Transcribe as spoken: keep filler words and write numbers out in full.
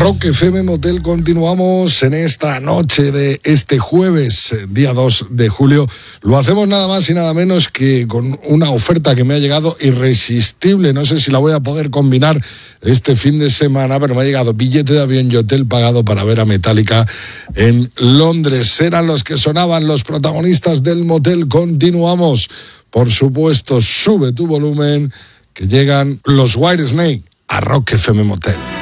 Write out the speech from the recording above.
Rock F M Motel, continuamos en esta noche de este jueves, día dos de julio. Lo hacemos nada más y nada menos que con una oferta que me ha llegado irresistible. No sé si la voy a poder combinar este fin de semana, pero me ha llegado billete de avión y hotel pagado para ver a Metallica en Londres. Eran los que sonaban los protagonistas del motel. Continuamos. Por supuesto, sube tu volumen, que llegan los Whitesnake a Rock F M Motel.